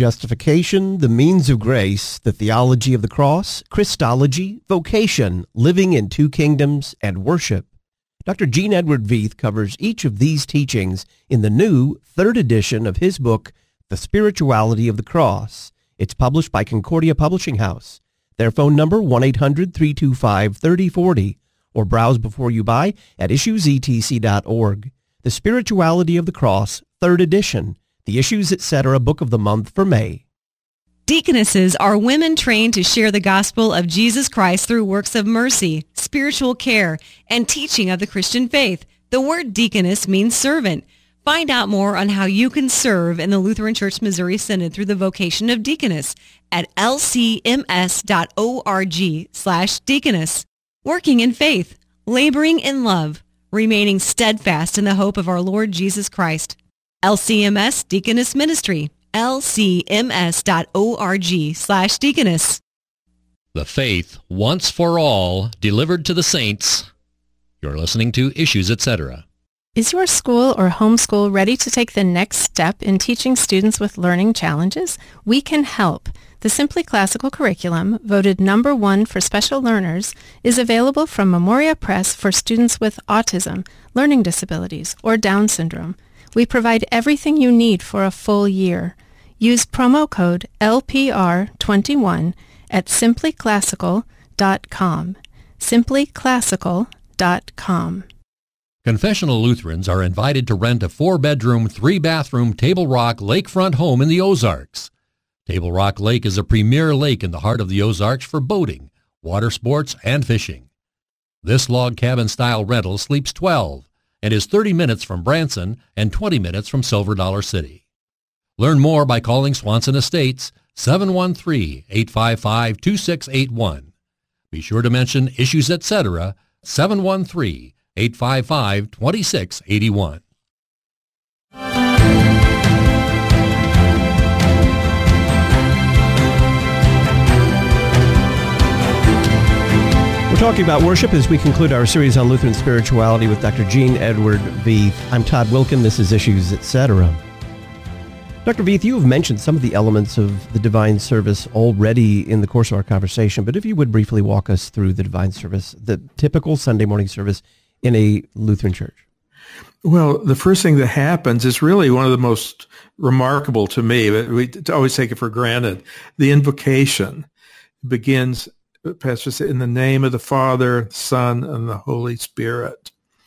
justification, the means of grace, the theology of the cross, Christology, vocation, living in two kingdoms, and worship. Dr. Gene Edward Veith covers each of these teachings in the new third edition of his book, The Spirituality of the Cross. It's published by Concordia Publishing House. Their phone number, 1-800-325-3040, or browse before you buy at issuesetc.org. The Spirituality of the Cross, third edition, the Issues Etc. Book of the Month for May. Deaconesses are women trained to share the gospel of Jesus Christ through works of mercy, spiritual care, and teaching of the Christian faith. The word deaconess means servant. Find out more on how you can serve in the Lutheran Church Missouri Synod through the vocation of deaconess at lcms.org/deaconess. Working in faith, laboring in love, remaining steadfast in the hope of our Lord Jesus Christ. LCMS Deaconess Ministry, lcms.org/deaconess. The faith, once for all, delivered to the saints. You're listening to Issues Etc. Is your school or homeschool ready to take the next step in teaching students with learning challenges? We can help. The Simply Classical curriculum, voted number 1 for special learners, is available from Memoria Press for students with autism, learning disabilities, or Down syndrome. We provide everything you need for a full year. Use promo code LPR21 at simplyclassical.com. simplyclassical.com. Confessional Lutherans are invited to rent a 4-bedroom, 3-bathroom Table Rock lakefront home in the Ozarks. Table Rock Lake is a premier lake in the heart of the Ozarks for boating, water sports, and fishing. This log cabin-style rental sleeps 12 and is 30 minutes from Branson and 20 minutes from Silver Dollar City. Learn more by calling Swanson Estates 713-855-2681. Be sure to mention Issues Etc. 713-855-2681. We're talking about worship as we conclude our series on Lutheran spirituality with Dr. Gene Edward Veith. I'm Todd Wilkin. This is Issues Etc. Dr. Veith, you have mentioned some of the elements of the divine service already in the course of our conversation, but if you would briefly walk us through the divine service, the typical Sunday morning service in a Lutheran church. Well, the first thing that happens is really one of the most remarkable to me, but we always take it for granted. The invocation begins, Pastor said, in the name of the Father, Son, and the Holy Spirit.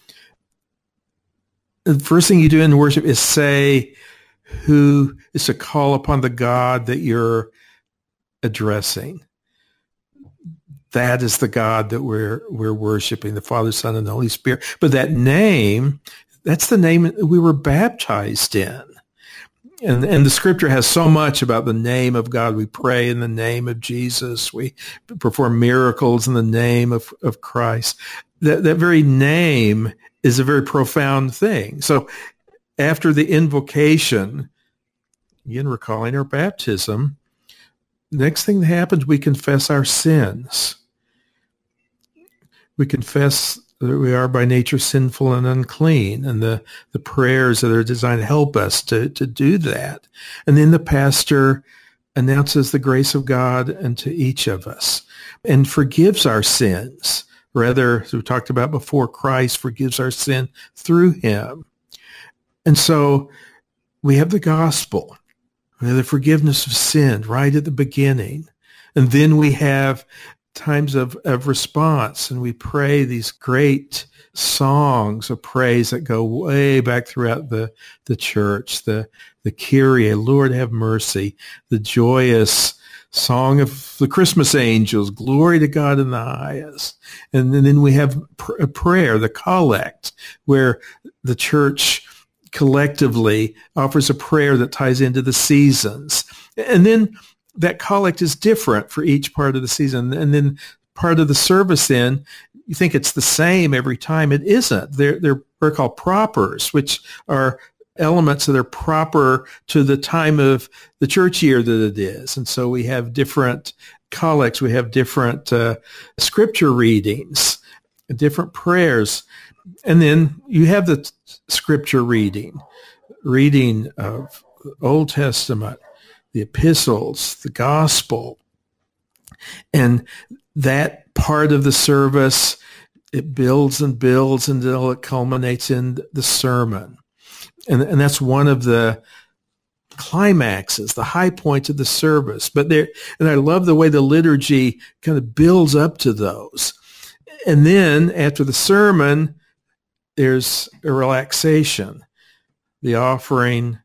The first thing you do in worship is say who is to call upon the God that you're addressing. That is the God that we're worshiping, the Father, Son, and the Holy Spirit. But that name, that's the name we were baptized in. And the scripture has so much about the name of God. We pray in the name of Jesus. We perform miracles in the name of Christ. That very name is a very profound thing. So after the invocation, again, recalling our baptism, the next thing that happens, we confess our sins. We confess that we are by nature sinful and unclean, and the prayers that are designed to help us to do that. And then the pastor announces the grace of God unto each of us and forgives our sins. Rather, as we talked about before, Christ forgives our sin through him. And so we have the gospel. We have the forgiveness of sin right at the beginning. And then we have times of response, and we pray these great songs of praise that go way back throughout the church. The Kyrie, Lord have mercy, the joyous song of the Christmas angels, glory to God in the highest. And then we have a prayer, the collect, where the church collectively offers a prayer that ties into the seasons. And then that collect is different for each part of the season. And then part of the service, then, you think it's the same every time. It isn't. They're called propers, which are elements that are proper to the time of the church year that it is. And so we have different collects. We have different scripture readings, different prayers. And then you have the scripture reading of Old Testament, the epistles, the gospel. And that part of the service, it builds and builds until it culminates in the sermon. And that's one of the climaxes, the high points of the service. And I love the way the liturgy kind of builds up to those. And then after the sermon, there's a relaxation, the offering,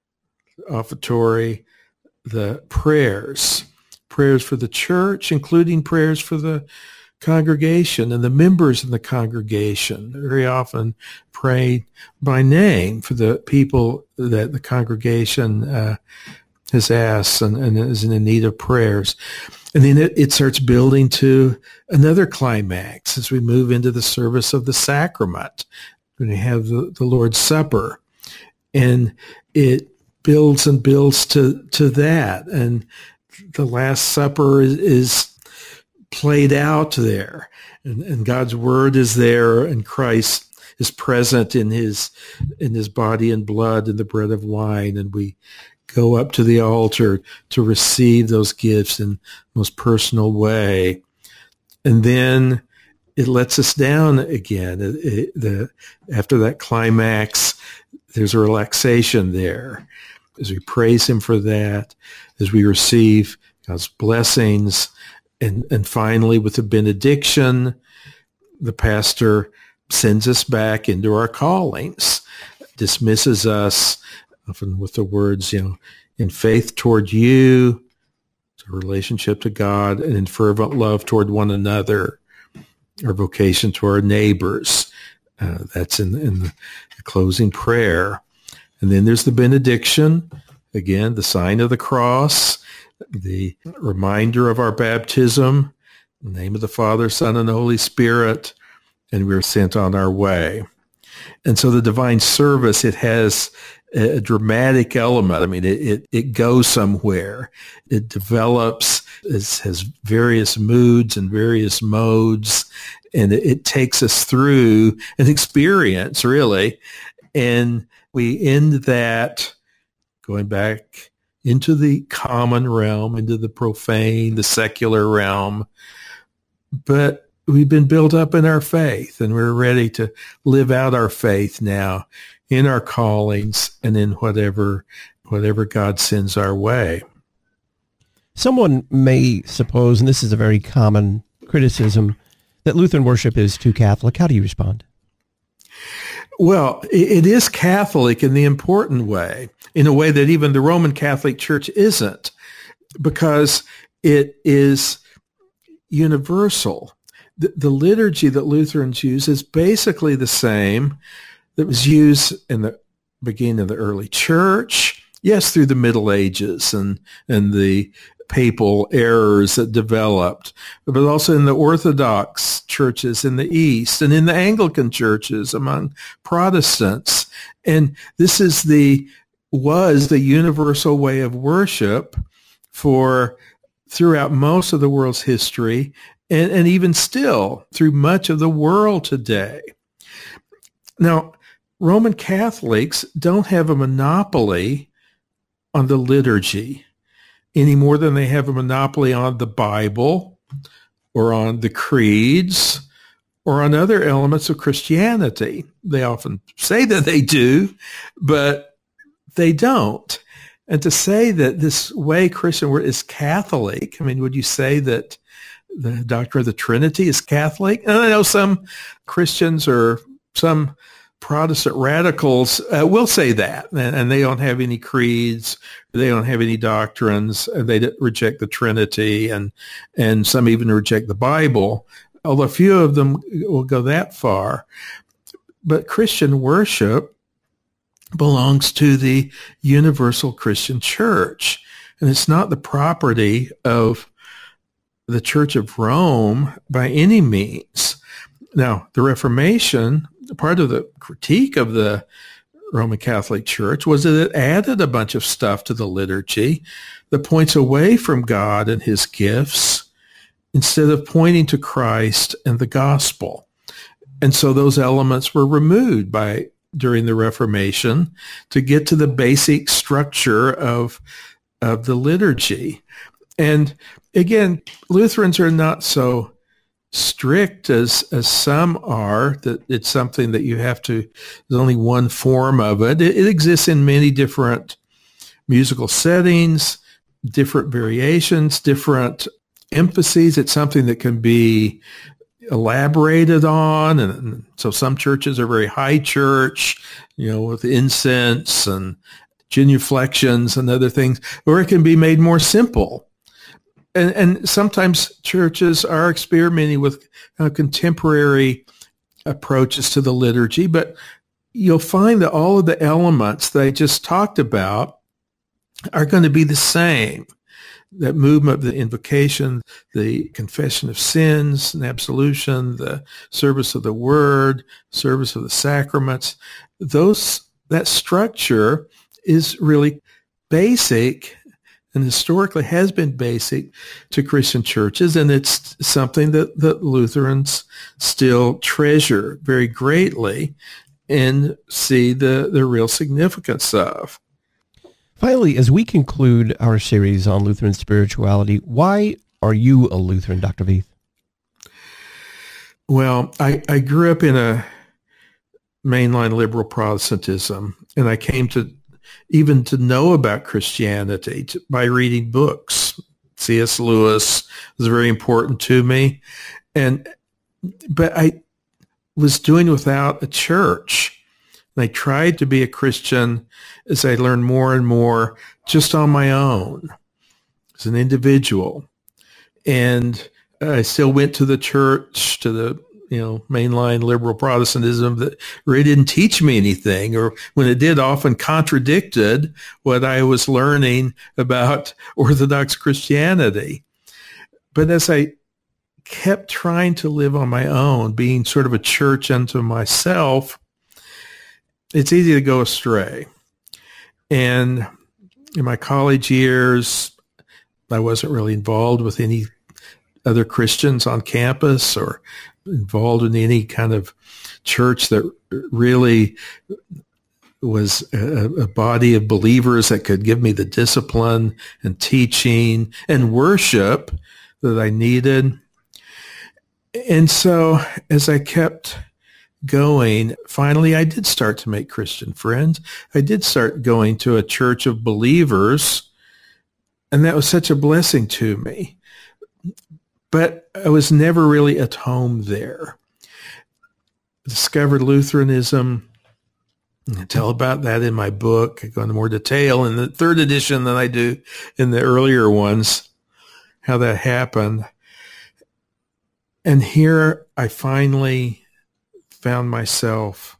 offertory, the prayers for the church, including prayers for the congregation and the members in the congregation. Very often pray by name for the people that the congregation has asked and is in need of prayers. And then it starts building to another climax as we move into the service of the sacrament. When we have the Lord's Supper, and it builds and builds to that. And the Last Supper is played out there, and God's Word is there, and Christ is present in his body and blood and the bread of wine, and we go up to the altar to receive those gifts in the most personal way. And then it lets us down again. After that climax, there's a relaxation there as we praise him for that, as we receive God's blessings. And finally, with the benediction, the pastor sends us back into our callings, dismisses us, often with the words, in faith toward you, a relationship to God, and in fervent love toward one another, our vocation to our neighbors. That's in the closing prayer. And then there's the benediction, again, the sign of the cross, the reminder of our baptism, in the name of the Father, Son, and Holy Spirit, and we're sent on our way. And so the divine service, it has a dramatic element. I mean, it goes somewhere. It develops, it has various moods and various modes, and it takes us through an experience, really. And we end that going back into the common realm, into the profane, the secular realm. But we've been built up in our faith, and we're ready to live out our faith now in our callings and in whatever God sends our way. Someone may suppose, and this is a very common criticism, that Lutheran worship is too Catholic. How do you respond? Well, it is Catholic in the important way, in a way that even the Roman Catholic Church isn't, because it is universal. The liturgy that Lutherans use is basically the same that was used in the beginning of the early church, yes, through the Middle Ages and the papal errors that developed, but also in the Orthodox churches in the East and in the Anglican churches among Protestants. And this was the universal way of worship throughout most of the world's history, and even still through much of the world today. Now, Roman Catholics don't have a monopoly on the liturgy any more than they have a monopoly on the Bible or on the creeds or on other elements of Christianity. They often say that they do, but they don't. And to say that this way Christian worship is Catholic, I mean, would you say that the doctrine of the Trinity is Catholic? And I know some Christians or some Protestant radicals will say that, and they don't have any creeds, they don't have any doctrines, and they reject the Trinity, and some even reject the Bible, although few of them will go that far. But Christian worship belongs to the universal Christian church, and it's not the property of the Church of Rome by any means. Now, the Reformation, part of the critique of the Roman Catholic Church was that it added a bunch of stuff to the liturgy that points away from God and his gifts instead of pointing to Christ and the gospel. And so those elements were removed during the Reformation to get to the basic structure of of the liturgy. And again, Lutherans are not so strict as some are, that it's something that you have to, there's only one form of it. It exists in many different musical settings, different variations, different emphases. It's something that can be elaborated on. And so some churches are very high church, with incense and genuflections and other things, or it can be made more simple. And sometimes churches are experimenting with contemporary approaches to the liturgy, but you'll find that all of the elements that I just talked about are going to be the same. That movement of the invocation, the confession of sins and absolution, the service of the word, service of the sacraments, that structure is really basic and historically has been basic to Christian churches, and it's something that Lutherans still treasure very greatly and see the real significance of. Finally, as we conclude our series on Lutheran spirituality, why are you a Lutheran, Dr. Veith? Well, I grew up in a mainline liberal Protestantism, and I came to know about Christianity by reading books. C.S. Lewis was very important to me. But I was doing without a church. And I tried to be a Christian as I learned more and more just on my own as an individual. And I still went to the church, to the mainline liberal Protestantism that really didn't teach me anything, or when it did, often contradicted what I was learning about Orthodox Christianity. But as I kept trying to live on my own, being sort of a church unto myself, it's easy to go astray. And in my college years, I wasn't really involved with any other Christians on campus or involved in any kind of church that really was a body of believers that could give me the discipline and teaching and worship that I needed. And so as I kept going, finally I did start to make Christian friends. I did start going to a church of believers, and that was such a blessing to me. But I was never really at home there. Discovered Lutheranism. I tell about that in my book. I go into more detail in the third edition than I do in the earlier ones, how that happened. And here I finally found myself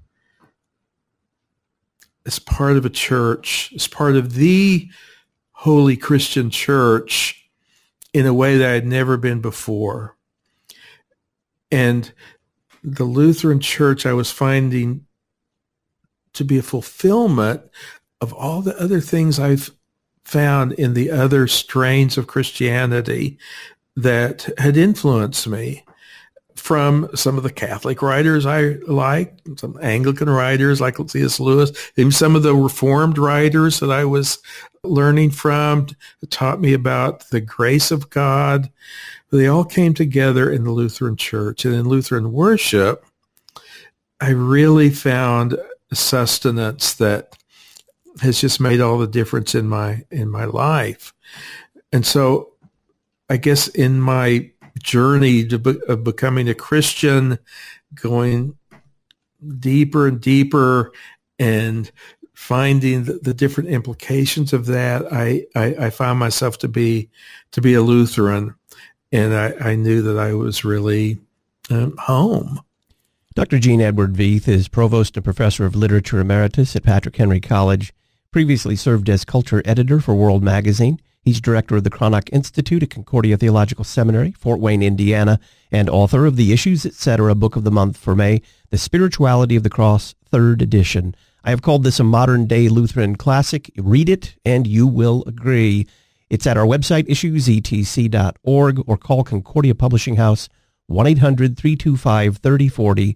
as part of a church, as part of the Holy Christian Church, in a way that I had never been before. And the Lutheran Church I was finding to be a fulfillment of all the other things I've found in the other strains of Christianity that had influenced me, from some of the Catholic writers I like, some Anglican writers like C.S. Lewis, even some of the Reformed writers that I was learning from taught me about the grace of God. They all came together in the Lutheran Church. And in Lutheran worship, I really found sustenance that has just made all the difference in my life. And so I guess in my journey of becoming a Christian, going deeper and deeper and finding the different implications of that, I found myself to be a Lutheran, and I knew that I was really home. Dr. Gene Edward Veith is Provost and Professor of Literature Emeritus at Patrick Henry College, previously served as Culture Editor for World Magazine. He's Director of the Cranach Institute at Concordia Theological Seminary, Fort Wayne, Indiana, and author of the Issues, Etc. Book of the Month for May, The Spirituality of the Cross, 3rd edition. I have called this a modern-day Lutheran classic. Read it, and you will agree. It's at our website, issuesetc.org, or call Concordia Publishing House, 1-800-325-3040,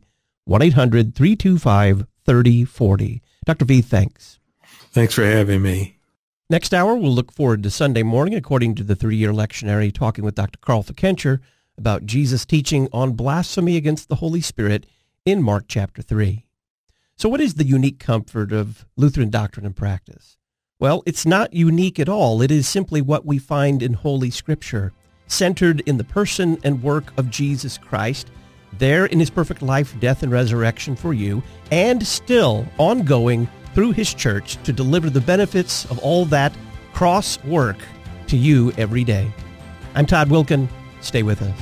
1-800-325-3040. Dr. Veith, thanks. Thanks for having me. Next hour, we'll look forward to Sunday morning, according to the 3-year lectionary, talking with Dr. Carl Fikencher about Jesus' teaching on blasphemy against the Holy Spirit in Mark chapter 3. So what is the unique comfort of Lutheran doctrine and practice? Well, it's not unique at all. It is simply what we find in Holy Scripture, centered in the person and work of Jesus Christ, there in his perfect life, death, and resurrection for you, and still ongoing through his church to deliver the benefits of all that cross work to you every day. I'm Todd Wilken. Stay with us.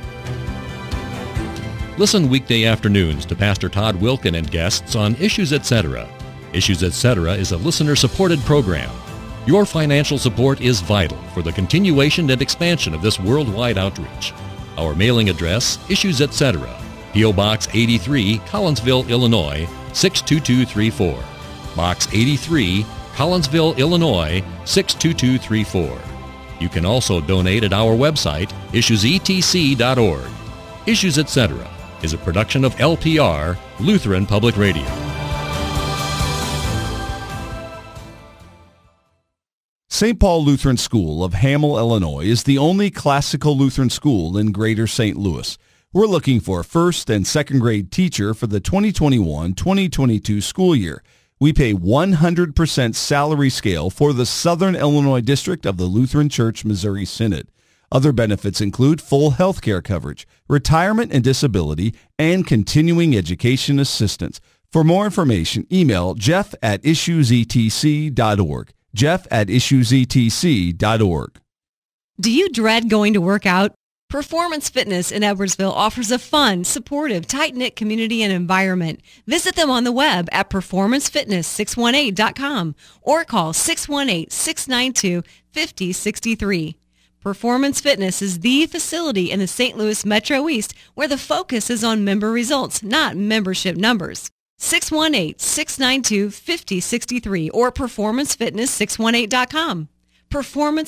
Listen weekday afternoons to Pastor Todd Wilken and guests on Issues Etc. Issues Etc. is a listener-supported program. Your financial support is vital for the continuation and expansion of this worldwide outreach. Our mailing address, Issues Etc., P.O. Box 83, Collinsville, Illinois, 62234. Box 83, Collinsville, Illinois, 62234. You can also donate at our website, issuesetc.org. Issues Etc. is a production of LPR, Lutheran Public Radio. St. Paul Lutheran School of Hamel, Illinois is the only classical Lutheran school in Greater St. Louis. We're looking for a first and second grade teacher for the 2021-2022 school year. We pay 100% salary scale for the Southern Illinois District of the Lutheran Church Missouri Synod. Other benefits include full health care coverage, retirement and disability, and continuing education assistance. For more information, email jeff@issuesetc.org. jeff@issuesetc.org. Do you dread going to work out? Performance Fitness in Edwardsville offers a fun, supportive, tight-knit community and environment. Visit them on the web at performancefitness618.com or call 618-692-5063. Performance Fitness is the facility in the St. Louis Metro East where the focus is on member results, not membership numbers. 618-692-5063 or performancefitness618.com. Performance